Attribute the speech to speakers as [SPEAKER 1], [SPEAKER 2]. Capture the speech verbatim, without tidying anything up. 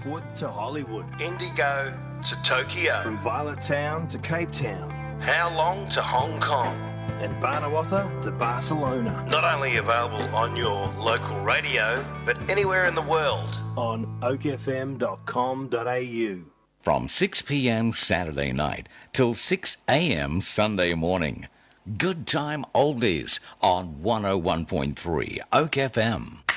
[SPEAKER 1] Blackwood to Hollywood.
[SPEAKER 2] Indigo to Tokyo.
[SPEAKER 1] From Violet Town to Cape Town.
[SPEAKER 2] How Long to Hong Kong.
[SPEAKER 1] And Barnawartha to Barcelona.
[SPEAKER 2] Not only available on your local radio, but anywhere in the world.
[SPEAKER 1] On oak f m dot com dot a u.
[SPEAKER 3] From six p m Saturday night till six a m Sunday morning. Good Time Oldies on one oh one point three Oak F M.